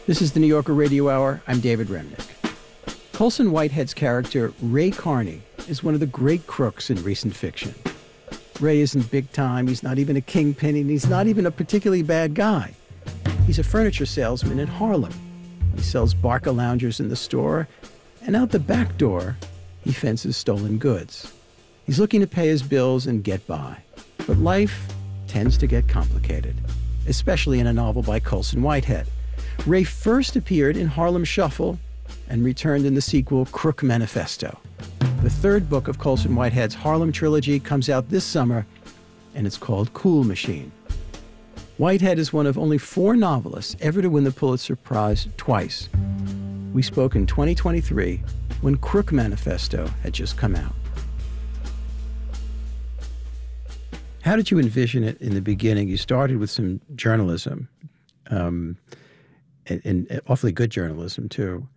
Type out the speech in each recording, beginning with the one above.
This is the New Yorker Radio Hour. I'm David Remnick. Colson Whitehead's character, Ray Carney, is one of the great crooks in recent fiction. Ray isn't big time, he's not even a kingpin, and he's not even a particularly bad guy. He's a furniture salesman in Harlem. He sells Barca loungers in the store, and out the back door, he fences stolen goods. He's looking to pay his bills and get by. But life tends to get complicated, especially in a novel by Colson Whitehead. Ray first appeared in Harlem Shuffle and returned in the sequel Crook Manifesto. The third book of Colson Whitehead's Harlem trilogy comes out this summer, and it's called Cool Machine. Whitehead is one of only 4 novelists ever to win the Pulitzer Prize twice. We spoke in 2023 when Crook Manifesto had just come out. How did you envision it in the beginning? You started with some journalism, and awfully good journalism, too.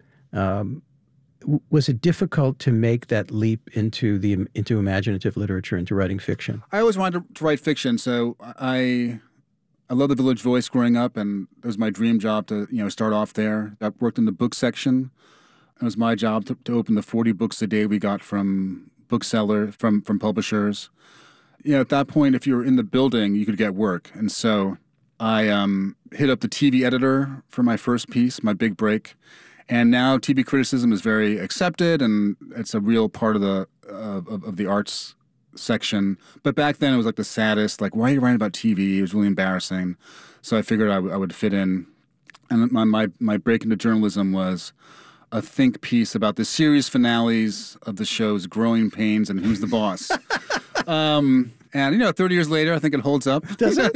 Was it difficult to make that leap into imaginative literature, into writing fiction? I always wanted to write fiction, so I love the Village Voice growing up, and it was my dream job to start off there. I worked in the book section. It was my job to open the 40 books a day we got from booksellers, from publishers. At that point, if you were in the building, you could get work, and so I hit up the TV editor for my first piece, my big break. And now TV criticism is very accepted, and it's a real part of the arts section. But back then, it was like the saddest. Like, why are you writing about TV? It was really embarrassing. So I figured I would fit in. And my break into journalism was a think piece about the series finales of the shows Growing Pains and Who's the Boss. And 30 years later, I think it holds up. Does it?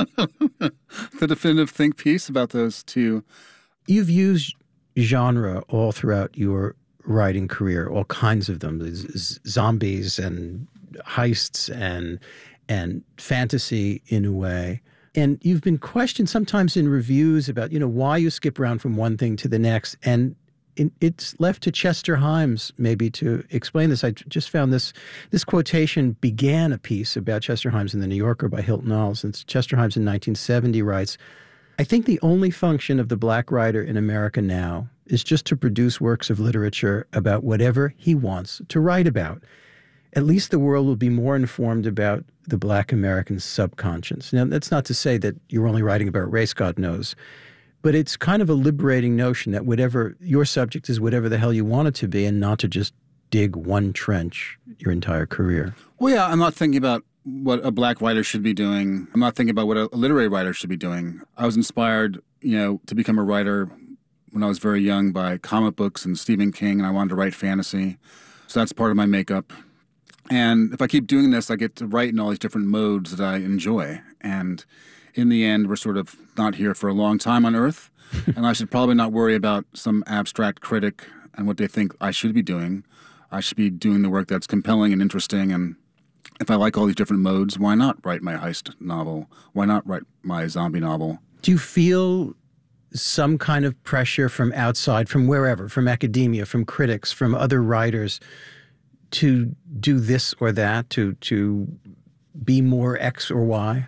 The definitive think piece about those two. You've used genre all throughout your writing career, all kinds of them, zombies and heists and fantasy in a way. And you've been questioned sometimes in reviews about, why you skip around from one thing to the next. And it's left to Chester Himes maybe to explain this. I just found this quotation began a piece about Chester Himes in The New Yorker by Hilton Als. And Chester Himes in 1970 writes, "I think the only function of the black writer in America now is just to produce works of literature about whatever he wants to write about. At least the world will be more informed about the black American subconscious." Now, that's not to say that you're only writing about race, God knows. But it's kind of a liberating notion that whatever your subject is, whatever the hell you want it to be, and not to just dig one trench your entire career. Well, yeah, I'm not thinking about what a black writer should be doing. I'm not thinking about what a literary writer should be doing. I was inspired, to become a writer when I was very young by comic books and Stephen King, and I wanted to write fantasy. So that's part of my makeup. And if I keep doing this, I get to write in all these different modes that I enjoy. And in the end, we're sort of not here for a long time on Earth, and I should probably not worry about some abstract critic and what they think I should be doing. I should be doing the work that's compelling and interesting, and if I like all these different modes, why not write my heist novel? Why not write my zombie novel? Do you feel some kind of pressure from outside, from wherever, from academia, from critics, from other writers, to do this or that, to be more X or Y?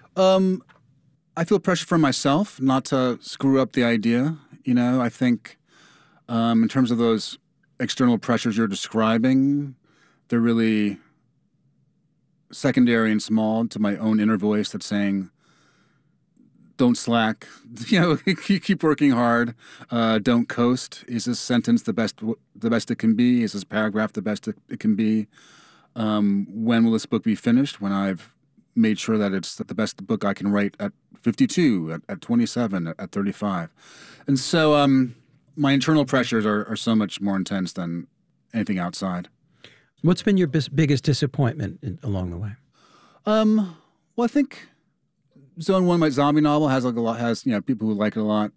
I feel pressure from myself not to screw up the idea. I think in terms of those external pressures you're describing, they're really secondary and small to my own inner voice that's saying, don't slack, keep working hard, don't coast. Is this sentence the best it can be? Is this paragraph the best it can be? When will this book be finished? When I've made sure that it's the best book I can write at 52, at 27, at 35. And so my internal pressures are so much more intense than anything outside. What's been your biggest disappointment along the way? Well, I think Zone 1, my zombie novel, has people who like it a lot.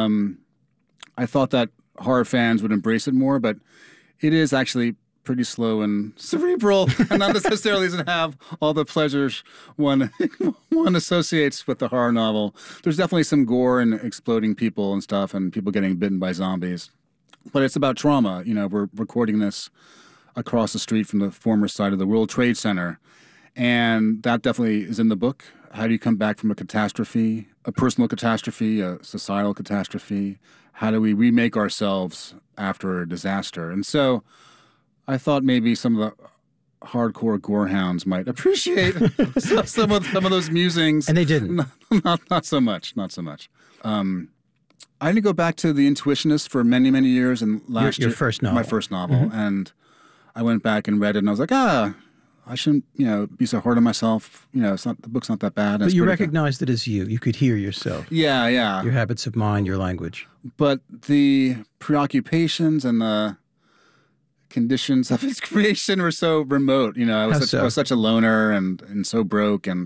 I thought that horror fans would embrace it more, but it is actually pretty slow and cerebral, and not necessarily doesn't have all the pleasures one associates with the horror novel. There's definitely some gore and exploding people and stuff, and people getting bitten by zombies. But it's about trauma. We're recording this across the street from the former site of the World Trade Center, and that definitely is in the book. How do you come back from a catastrophe, a personal catastrophe, a societal catastrophe? how do we remake ourselves after a disaster? And so I thought maybe some of the hardcore gorehounds might appreciate some of those musings. And they didn't. Not so much. Not so much. I had to go back to The Intuitionist for many, many years. And Your first novel. My first novel. And I went back and read it, and I was like, I shouldn't, be so hard on myself. The book's not that bad. But you recognized it as you. You could hear yourself. Yeah. Your habits of mind, your language. But the preoccupations and the conditions of its creation were so remote. I was such a loner and so broke, and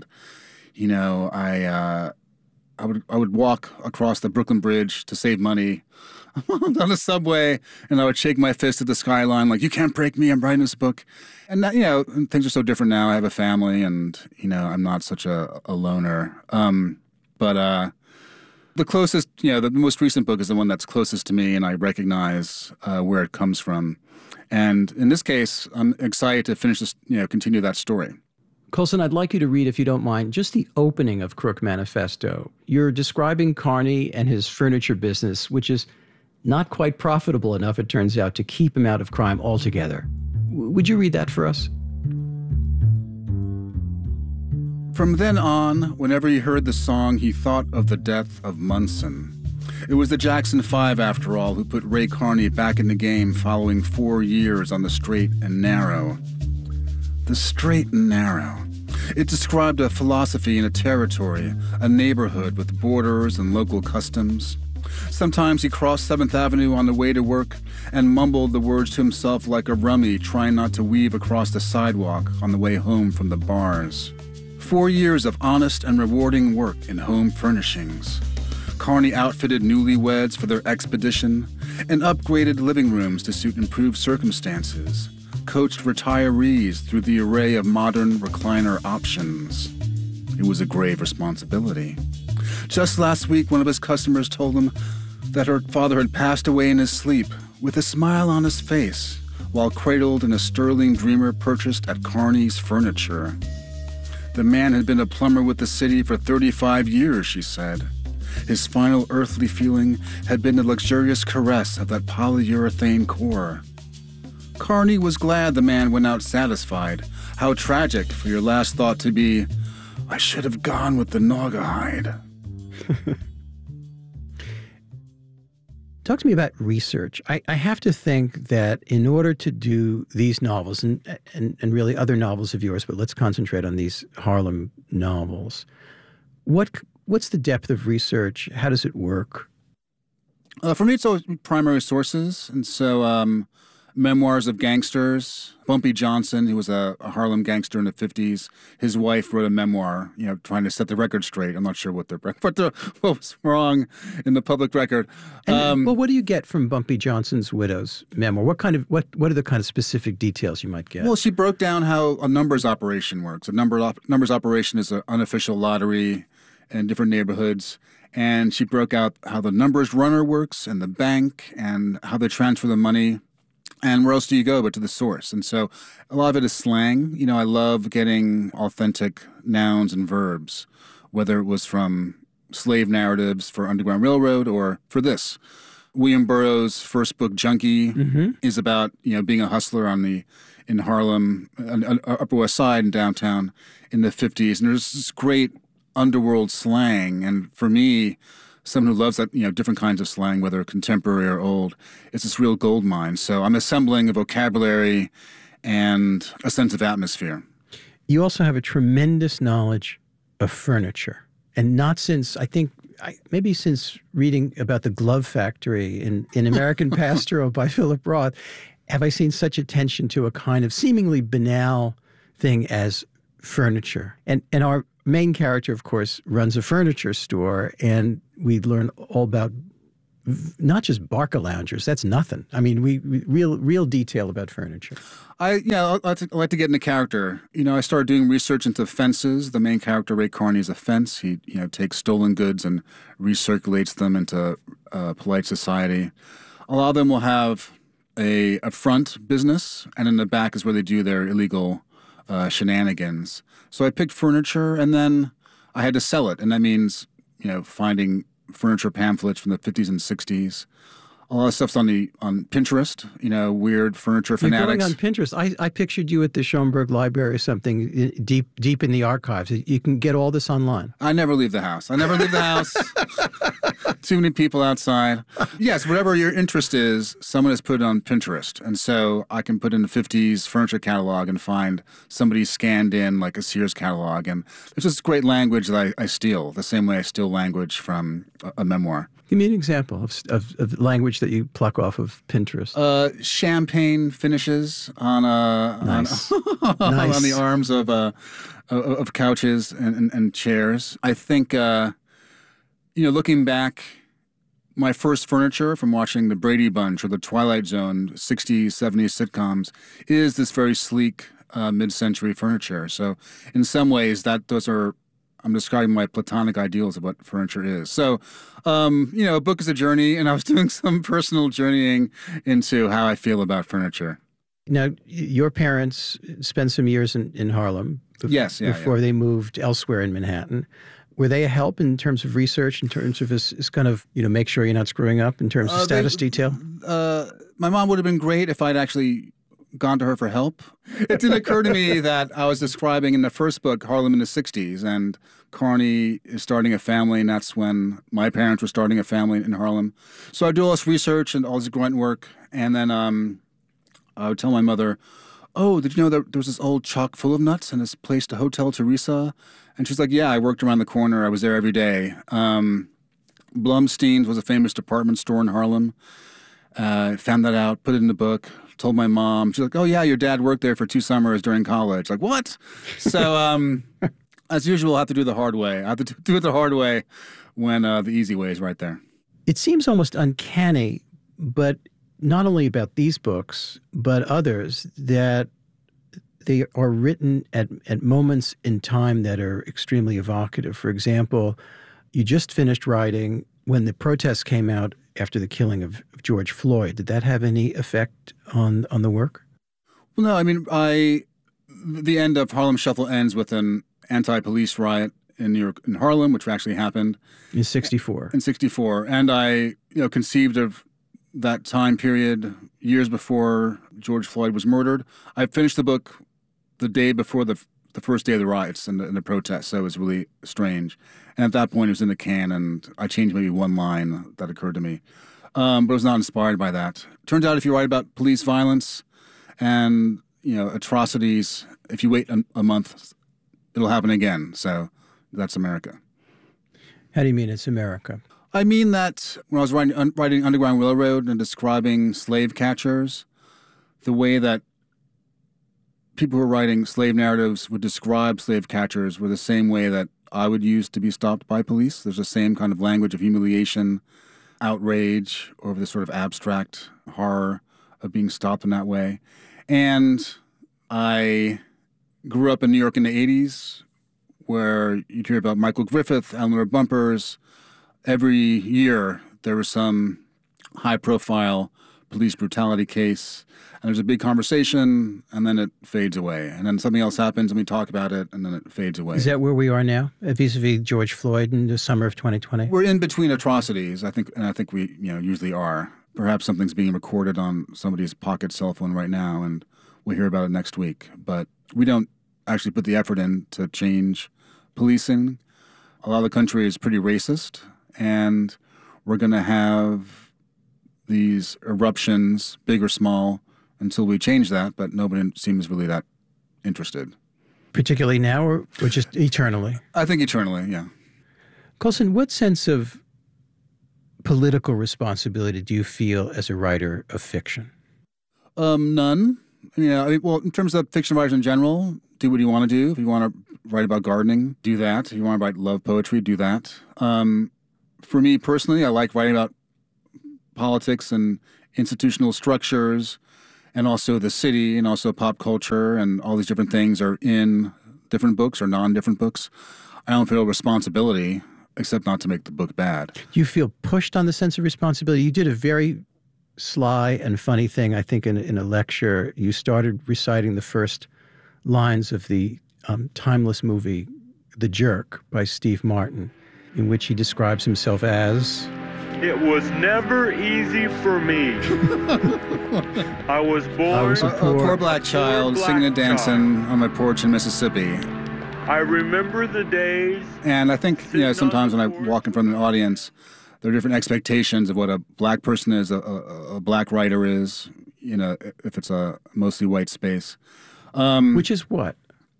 I would walk across the Brooklyn Bridge to save money on the subway, and I would shake my fist at the skyline like, "You can't break me! I'm writing this book." And that, things are so different now. I have a family, and I'm not such a loner. But the closest, the most recent book is the one that's closest to me, and I recognize where it comes from. And in this case, I'm excited to finish this, continue that story. Colson, I'd like you to read, if you don't mind, just the opening of Crook Manifesto. You're describing Carney and his furniture business, which is not quite profitable enough, it turns out, to keep him out of crime altogether. Would you read that for us? From then on, whenever he heard the song, he thought of the death of Munson. It was the Jackson 5, after all, who put Ray Carney back in the game following 4 years on the straight and narrow. The straight and narrow. It described a philosophy and a territory, a neighborhood with borders and local customs. Sometimes he crossed 7th Avenue on the way to work and mumbled the words to himself like a rummy trying not to weave across the sidewalk on the way home from the bars. 4 years of honest and rewarding work in home furnishings. Carney outfitted newlyweds for their expedition and upgraded living rooms to suit improved circumstances. Coached retirees through the array of modern recliner options. It was a grave responsibility. Just last week, one of his customers told him that her father had passed away in his sleep with a smile on his face while cradled in a Sterling Dreamer purchased at Carney's Furniture. The man had been a plumber with the city for 35 years, she said. His final earthly feeling had been the luxurious caress of that polyurethane core. Carney was glad the man went out satisfied. How tragic for your last thought to be, "I should have gone with the Naugahyde." Talk to me about research. I have to think that in order to do these novels, and really other novels of yours, but let's concentrate on these Harlem novels, what's the depth of research? How does it work? For me, it's always primary sources. And so memoirs of gangsters. Bumpy Johnson, who was a Harlem gangster in the 50s, his wife wrote a memoir, trying to set the record straight. I'm not sure what was wrong in the public record. Well, what do you get from Bumpy Johnson's widow's memoir? What are the kind of specific details you might get? Well, she broke down how a numbers operation works. A numbers operation is an unofficial lottery in different neighborhoods. And she broke out how the numbers runner works and the bank and how they transfer the money. And where else do you go but to the source? And so a lot of it is slang. I love getting authentic nouns and verbs, whether it was from slave narratives for Underground Railroad or for this. William Burroughs' first book, Junkie, is about, being a hustler in Harlem, Upper West Side and downtown in the 50s. And there's this great underworld slang. And for me, someone who loves that, different kinds of slang, whether contemporary or old, it's this real gold mine. So I'm assembling a vocabulary and a sense of atmosphere. You also have a tremendous knowledge of furniture. And not since, maybe since reading about the glove factory in American Pastoral by Philip Roth, have I seen such attention to a kind of seemingly banal thing as furniture. And our main character, of course, runs a furniture store, and we learn all about not just Barca loungers. That's nothing. I mean, we real detail about furniture. I like to get into character. I started doing research into fences. The main character, Ray Carney, is a fence. He takes stolen goods and recirculates them into polite society. A lot of them will have a front business, and in the back is where they do their illegal shenanigans. So I picked furniture, and then I had to sell it, and that means finding furniture pamphlets from the 50s and 60s. A lot of stuff's on Pinterest, weird furniture You're fanatics. going on Pinterest. I pictured you at the Schoenberg Library or something, deep in the archives. You can get all this online. I never leave the house. Too many people outside. Yes, whatever your interest is, someone has put it on Pinterest. And so I can put in the 50s furniture catalog and find somebody scanned in like a Sears catalog. And there's this great language that I steal, the same way I steal language from a memoir. Give me an example of language that you pluck off of Pinterest. Champagne finishes on Nice. on the arms of couches and chairs. I think looking back, my first furniture from watching the Brady Bunch or the Twilight Zone 60s, 70s sitcoms is this very sleek mid-century furniture. So in some ways, I'm describing my platonic ideals of what furniture is. So, a book is a journey, and I was doing some personal journeying into how I feel about furniture. Now, your parents spent some years in Harlem before they moved elsewhere in Manhattan. Were they a help in terms of research, in terms of this kind of, make sure you're not screwing up in terms of status detail? My mom would have been great if I'd actually gone to her for help. It didn't occur to me that I was describing in the first book Harlem in the 60s, and Carney is starting a family, and that's when my parents were starting a family in Harlem. So I do all this research and all this grunt work, and then I would tell my mother, "Oh, did you know that there was this old chock full of nuts in this place, the Hotel Teresa?" And she's like, "Yeah, I worked around the corner. I was there every day." Blumstein's was a famous department store in Harlem. Found that out, put it in the book, told my mom. She's like, "Oh, yeah, your dad worked there for 2 summers during college." Like, what? So, as usual, I have to do the hard way. I have to do it the hard way when the easy way is right there. It seems almost uncanny, but not only about these books, but others, that they are written at moments in time that are extremely evocative. For example, you just finished writing when the protests came out after the killing of George Floyd. Did that have any effect on the work? Well, no, I mean, the end of Harlem Shuffle ends with an anti-police riot in New York, in Harlem, which actually happened in '64. And I, conceived of that time period years before George Floyd was murdered. I finished the book the day before the first day of the riots and the protests, so it was really strange. And at that point, it was in the can, and I changed maybe one line that occurred to me. But I was not inspired by that. Turns out if you write about police violence and, atrocities, if you wait a month, it'll happen again. So that's America. How do you mean it's America? I mean that when I was writing Underground Railroad and describing slave catchers, the way that people who were writing slave narratives would describe slave catchers were the same way that I would use to be stopped by police. There's the same kind of language of humiliation, outrage over this sort of abstract horror of being stopped in that way. And I grew up in New York in the 80s, where you'd hear about Michael Griffith, Eleanor Bumpurs. Every year there was some high-profile police brutality case, and there's a big conversation, and then it fades away. And then something else happens, and we talk about it, and then it fades away. Is that where we are now, vis-a-vis George Floyd in the summer of 2020? We're in between atrocities, I think we usually are. Perhaps something's being recorded on somebody's pocket cell phone right now, and we'll hear about it next week. But we don't actually put the effort in to change policing. A lot of the country is pretty racist, and we're going to have these eruptions, big or small, until we change that, but nobody seems really that interested. Particularly now or just eternally? I think eternally, yeah. Colson, what sense of political responsibility do you feel as a writer of fiction? None. Well, in terms of fiction writers in general, do what you want to do. If you want to write about gardening, do that. If you want to write love poetry, do that. For me personally, I like writing about politics and institutional structures, and also the city, and also pop culture, and all these different things are in different books or non-different books. I don't feel responsibility, except not to make the book bad. Do you feel pushed on the sense of responsibility? You did a very sly and funny thing, I think, in a lecture. You started reciting the first lines of the timeless movie, The Jerk, by Steve Martin. in which he describes himself as... It was never easy for me. I was born a poor black child singing and dancing on my porch in Mississippi. I remember the days. And I think, sometimes when I walk in front of an audience, there are different expectations of what a black person is, a black writer is, if it's a mostly white space. Which is what?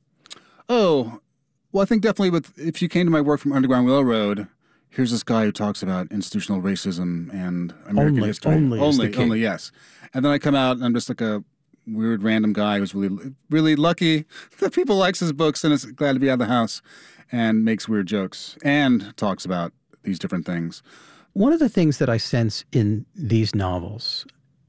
Oh, well, I think definitely if you came to my work from Underground Railroad, here's this guy who talks about institutional racism and American history. Only, yes. And then I come out and I'm just like a weird random guy who's really, really lucky that people likes his books and is glad to be out of the house and makes weird jokes and talks about these different things. One of the things that I sense in these novels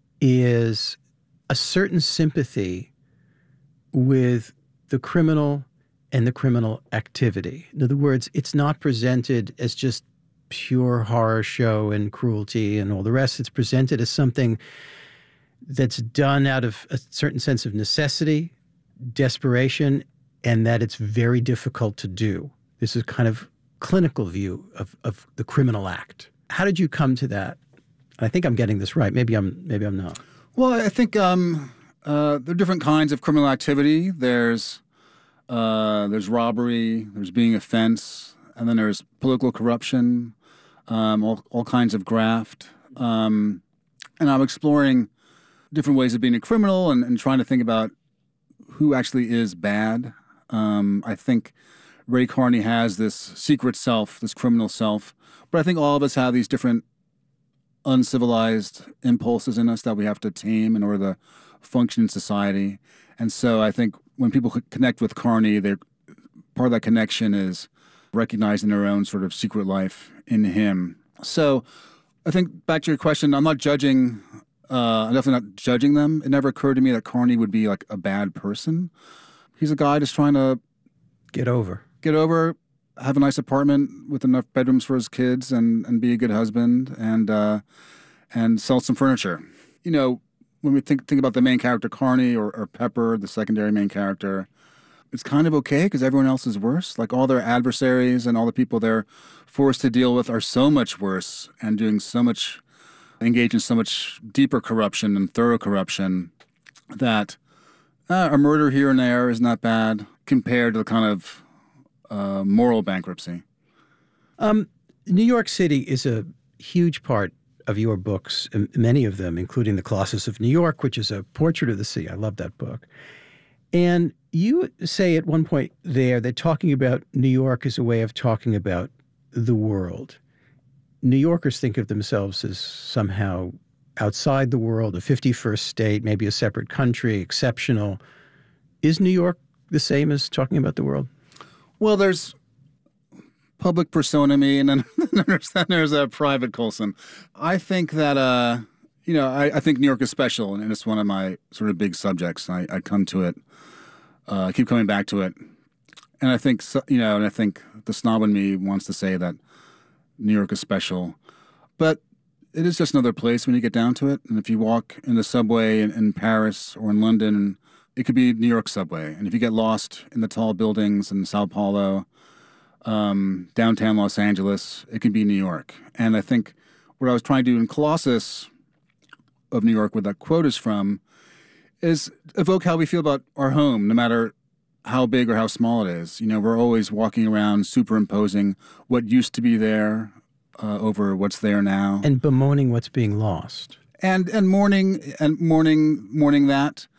is a certain sympathy with the criminal and the criminal activity. In other words, it's not presented as just pure horror show and cruelty and all the rest. It's presented as something that's done out of a certain sense of necessity, desperation, and that it's very difficult to do. This is kind of clinical view of the criminal act. How did you come to that? I think I'm getting this right. Maybe I'm not. Well, I think there are different kinds of criminal activity. There's robbery, there's being a fence, and then there's political corruption, all kinds of graft. And I'm exploring different ways of being a criminal and trying to think about who actually is bad. I think Ray Carney has this secret self, this criminal self, but I think all of us have these different uncivilized impulses in us that we have to tame in order to function in society. And so I think when people connect with Carney, part of that connection is recognizing their own sort of secret life in him. So I think back to your question, I'm definitely not judging them. It never occurred to me that Carney would be like a bad person. He's a guy just trying to get over, have a nice apartment with enough bedrooms for his kids and be a good husband and sell some furniture. When we think about the main character, Carney, or Pepper, the secondary main character, it's kind of okay because everyone else is worse. Like all their adversaries and all the people they're forced to deal with are so much worse and engage in so much deeper corruption and thorough corruption that a murder here and there is not bad compared to the kind of moral bankruptcy. New York City is a huge part of your books, many of them, including The Colossus of New York, which is a portrait of the sea. I love that book. And you say at one point there that talking about New York is a way of talking about the world. New Yorkers think of themselves as somehow outside the world, a 51st state, maybe a separate country, exceptional. Is New York the same as talking about the world? Well, there's public persona me, and then there's a private Colson. I think that, I think New York is special, and it's one of my sort of big subjects. I come to it, I keep coming back to it. And I think, I think the snob in me wants to say that New York is special. But it is just another place when you get down to it. And if you walk in the subway in Paris or in London, it could be New York subway. And if you get lost in the tall buildings in Sao Paulo, downtown Los Angeles, it can be New York. And I think what I was trying to do in Colossus of New York, where that quote is from, is evoke how we feel about our home, no matter how big or how small it is. We're always walking around superimposing what used to be there over what's there now. And bemoaning what's being lost. And mourning that.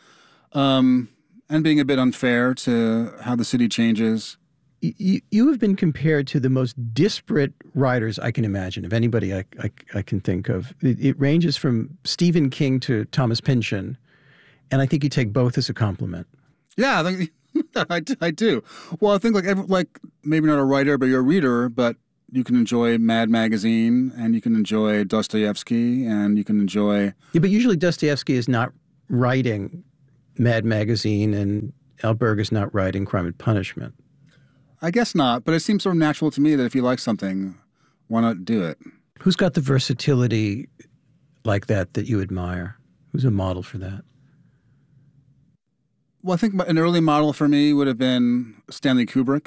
And being a bit unfair to how the city changes. You have been compared to the most disparate writers I can imagine, of anybody I can think of. It ranges from Stephen King to Thomas Pynchon, and I think you take both as a compliment. Yeah, I do. Well, I think like maybe not a writer, but you're a reader, but you can enjoy Mad Magazine, and you can enjoy Dostoevsky, and you can enjoy... Yeah, but usually Dostoevsky is not writing Mad Magazine, and Alberg is not writing Crime and Punishment. I guess not, but it seems sort of natural to me that if you like something, why not do it? Who's got the versatility like that you admire? Who's a model for that? Well, I think an early model for me would have been Stanley Kubrick.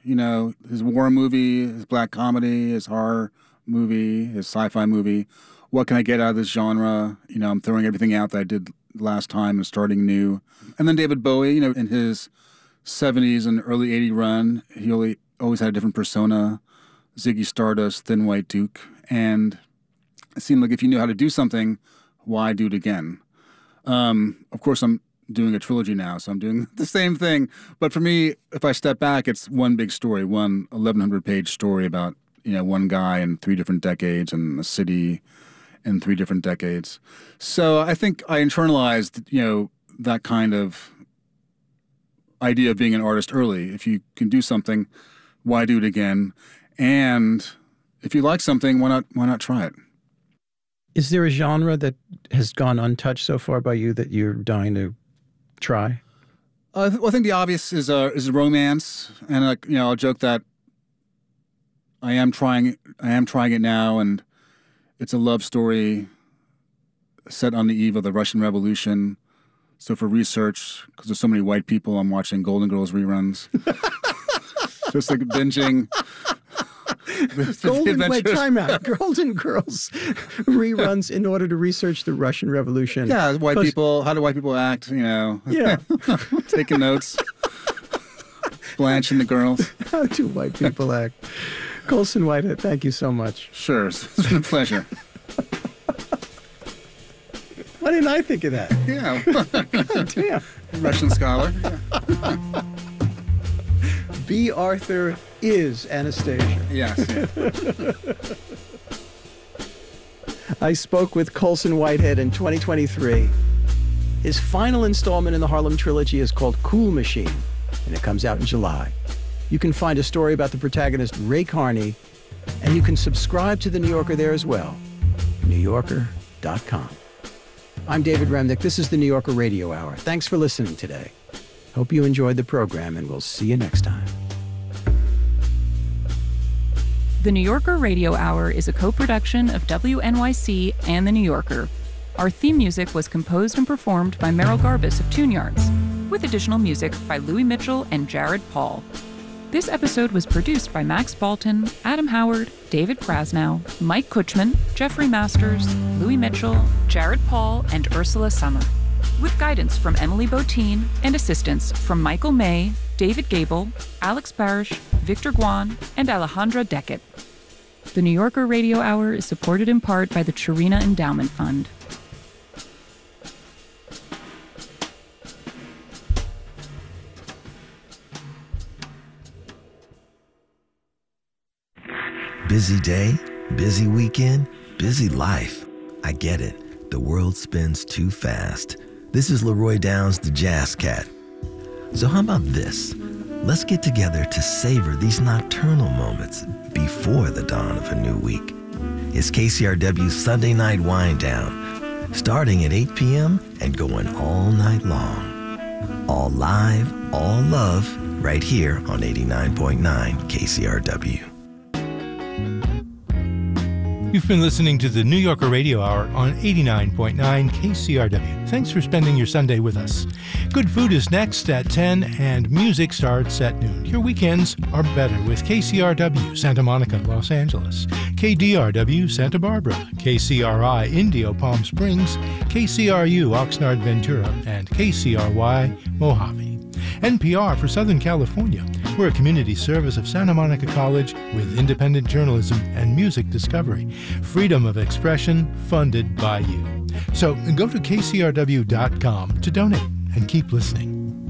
his war movie, his black comedy, his horror movie, his sci-fi movie. What can I get out of this genre? I'm throwing everything out that I did last time and starting new. And then David Bowie, in his 70s and early 80s run, he always had a different persona. Ziggy Stardust, Thin White Duke. And it seemed like if you knew how to do something, why do it again? Of course, I'm doing a trilogy now, so I'm doing the same thing. But for me, if I step back, it's one big story, one 1,100-page story about, one guy in 3 different decades and a city in 3 different decades. So I think I internalized, that kind of idea of being an artist early. If you can do something, why do it again? And if you like something, why not try it? Is there a genre that has gone untouched so far by you that you're dying to try? I think the obvious is romance, and I'll joke that I am trying it now, and it's a love story set on the eve of the Russian Revolution. So for research, because there's so many white people, I'm watching Golden Girls reruns, just like binging. Time out. Golden Girls reruns in order to research the Russian Revolution. Yeah, white people. How do white people act? Yeah, taking notes. Blanche and the girls. How do white people act? Colson Whitehead, thank you so much. Sure, it's been a pleasure. Why didn't I think of that? Yeah. God damn. Russian scholar. B. Arthur is Anastasia. Yes. Yeah. I spoke with Colson Whitehead in 2023. His final installment in the Harlem trilogy is called Cool Machine, and it comes out in July. You can find a story about the protagonist, Ray Carney, and you can subscribe to The New Yorker there as well. NewYorker.com. I'm David Remnick. This is The New Yorker Radio Hour. Thanks for listening today. Hope you enjoyed the program, and we'll see you next time. The New Yorker Radio Hour is a co-production of WNYC and The New Yorker. Our theme music was composed and performed by Merrill Garbus of Tune Yards, with additional music by Louis Mitchell and Jared Paul. This episode was produced by Max Balton, Adam Howard, David Krasnow, Mike Kutchman, Jeffrey Masters, Louis Mitchell, Jared Paul, and Ursula Summer, with guidance from Emily Botine and assistance from Michael May, David Gable, Alex Parrish, Victor Guan, and Alejandra Deckett. The New Yorker Radio Hour is supported in part by the Chirina Endowment Fund. Busy day, busy weekend, busy life. I get it. The world spins too fast. This is Leroy Downs, the Jazz Cat. So how about this? Let's get together to savor these nocturnal moments before the dawn of a new week. It's KCRW's Sunday Night Wind Down, starting at 8 p.m. and going all night long. All live, all love, right here on 89.9 KCRW. You've been listening to the New Yorker Radio Hour on 89.9 KCRW. Thanks for spending your Sunday with us. Good food is next at 10 and music starts at noon. Your weekends are better with KCRW Santa Monica, Los Angeles, KDRW Santa Barbara, KCRI Indio Palm Springs, KCRU Oxnard Ventura, and KCRY Mojave. NPR for Southern California. We're a community service of Santa Monica College with independent journalism and music discovery. Freedom of expression funded by you. So go to kcrw.com to donate and keep listening.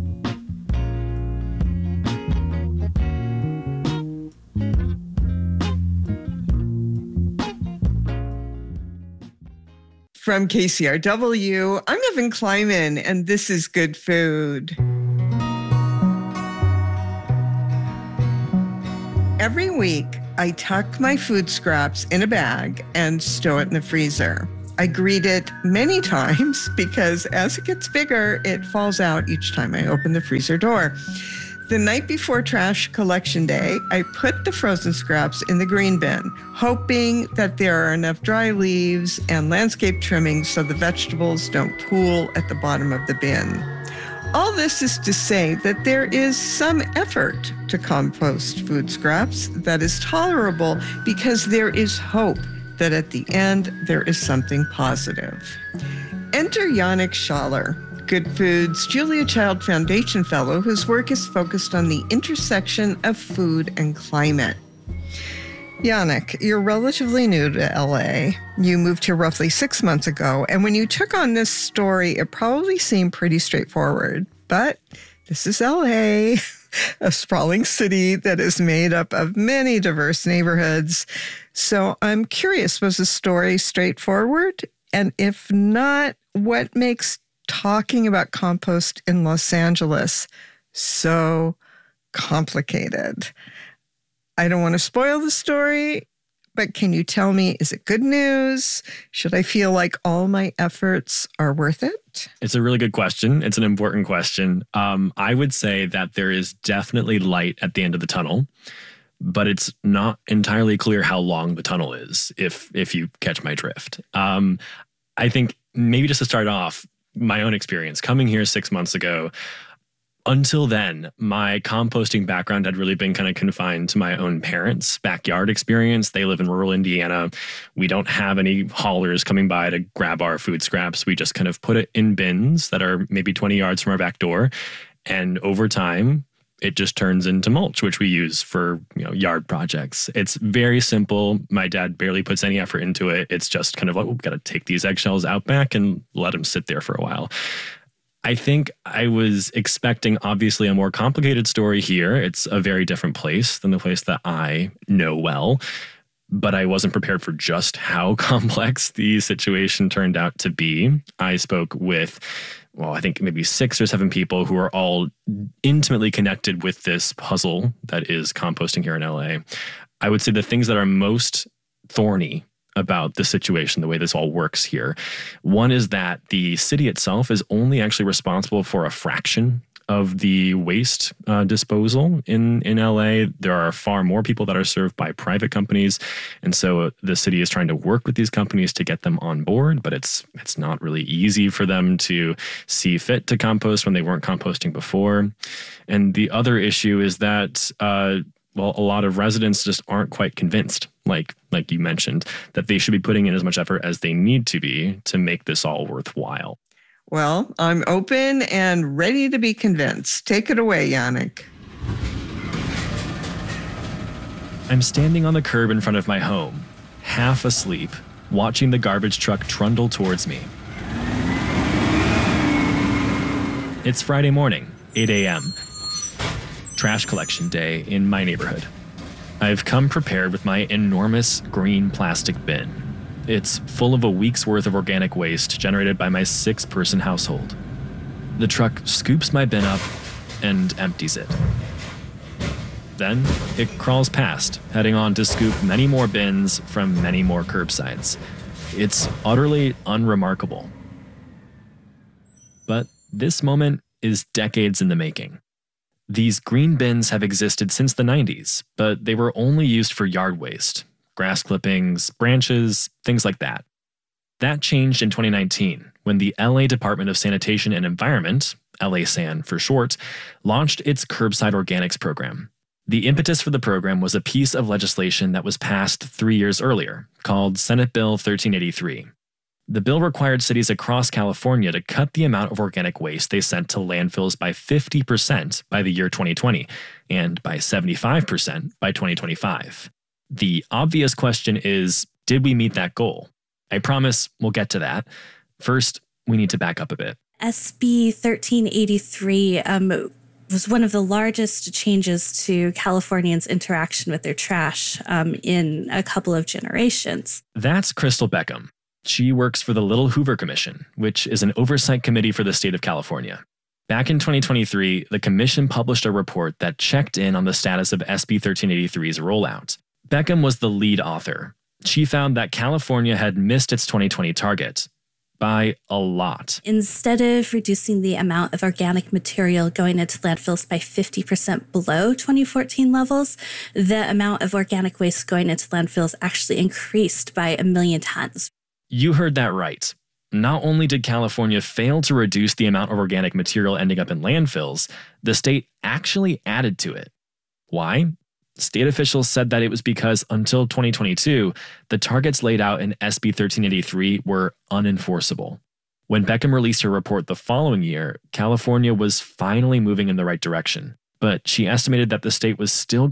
From KCRW, I'm Evan Kleiman, and this is Good Food. Every week, I tuck my food scraps in a bag and stow it in the freezer. I greet it many times because as it gets bigger, it falls out each time I open the freezer door. The night before trash collection day, I put the frozen scraps in the green bin, hoping that there are enough dry leaves and landscape trimmings so the vegetables don't pool at the bottom of the bin. All this is to say that there is some effort to compost food scraps that is tolerable because there is hope that at the end there is something positive. Enter Yannick Schaller, Good Food's Julia Child Foundation Fellow, whose work is focused on the intersection of food and climate. Yannick, you're relatively new to LA. You moved here roughly 6 months ago, and when you took on this story, it probably seemed pretty straightforward. But this is LA, a sprawling city that is made up of many diverse neighborhoods. So I'm curious, was the story straightforward? And if not, what makes talking about compost in Los Angeles so complicated? I don't want to spoil the story, but can you tell me, is it good news? Should I feel like all my efforts are worth it? It's a really good question. It's an important question. I would say that there is definitely light at the end of the tunnel, but it's not entirely clear how long the tunnel is, if you catch my drift. I think maybe just to start off, my own experience coming here 6 months ago, until then, my composting background had really been kind of confined to my own parents' backyard experience. They live in rural Indiana. We don't have any haulers coming by to grab our food scraps. We just kind of put it in bins that are maybe 20 yards from our back door. And over time, it just turns into mulch, which we use for, yard projects. It's very simple. My dad barely puts any effort into it. It's just kind of like, we've got to take these eggshells out back and let them sit there for a while. I think I was expecting, obviously, a more complicated story here. It's a very different place than the place that I know well, but I wasn't prepared for just how complex the situation turned out to be. I spoke with, I think maybe 6 or 7 people who are all intimately connected with this puzzle that is composting here in LA. I would say the things that are most thorny about the situation, the way this all works here. One is that the city itself is only actually responsible for a fraction of the waste disposal in LA. There are far more people that are served by private companies. And so the city is trying to work with these companies to get them on board, but it's not really easy for them to see fit to compost when they weren't composting before. And the other issue is that a lot of residents just aren't quite convinced, like you mentioned, that they should be putting in as much effort as they need to be to make this all worthwhile. Well, I'm open and ready to be convinced. Take it away, Yannick. I'm standing on the curb in front of my home, half asleep, watching the garbage truck trundle towards me. It's Friday morning, 8 a.m., trash collection day in my neighborhood. I've come prepared with my enormous green plastic bin. It's full of a week's worth of organic waste generated by my 6-person household. The truck scoops my bin up and empties it. Then it crawls past, heading on to scoop many more bins from many more curbsides. It's utterly unremarkable. But this moment is decades in the making. These green bins have existed since the 90s, but they were only used for yard waste, grass clippings, branches, things like that. That changed in 2019 when the LA Department of Sanitation and Environment, LASAN for short, launched its Curbside Organics program. The impetus for the program was a piece of legislation that was passed 3 years earlier, called Senate Bill 1383. The bill required cities across California to cut the amount of organic waste they sent to landfills by 50% by the year 2020 and by 75% by 2025. The obvious question is, did we meet that goal? I promise we'll get to that. First, we need to back up a bit. SB 1383 was one of the largest changes to Californians' interaction with their trash in a couple of generations. That's Crystal Beckham. She works for the Little Hoover Commission, which is an oversight committee for the state of California. Back in 2023, the commission published a report that checked in on the status of SB 1383's rollout. Beckham was the lead author. She found that California had missed its 2020 target by a lot. Instead of reducing the amount of organic material going into landfills by 50% below 2014 levels, the amount of organic waste going into landfills actually increased by 1 million tons. You heard that right. not only did California fail to reduce the amount of organic material ending up in landfills, the state actually added to it. Why? State officials said that it was because until 2022, the targets laid out in SB 1383 were unenforceable. When Beckham released her report the following year, California was finally moving in the right direction, but she estimated that the state was still